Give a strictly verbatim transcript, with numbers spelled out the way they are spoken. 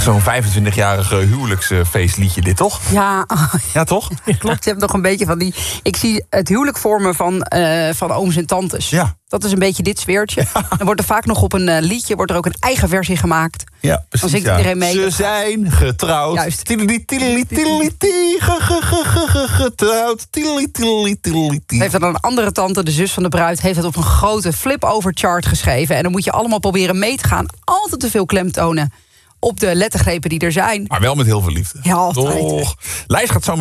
Zo'n vijfentwintigjarige huwelijksfeestliedje dit, toch? Ja, Ja, toch? klopt. Je hebt nog een beetje van die... Ik zie het huwelijk vormen van, uh, van ooms en tantes. Ja. Dat is een beetje dit sfeertje. Ja. Dan wordt er vaak nog op een uh, liedje... wordt er ook een eigen versie gemaakt. Ja, precies. Dan zingt ja. iedereen mee. Ze zijn getrouwd. Juist. Tideli, tideli, tideli, ti, ge, ge, ge, ge, ge, getrouwd. Tideli, tideli, tideli, ti. Heeft dan een andere tante, de zus van de bruid... heeft het op een grote flip-over chart geschreven. En dan moet je allemaal proberen mee te gaan. Altijd te veel klemtonen op de lettergrepen die er zijn. Maar wel met heel veel liefde. Ja, altijd. Toch. Lijst gaat zo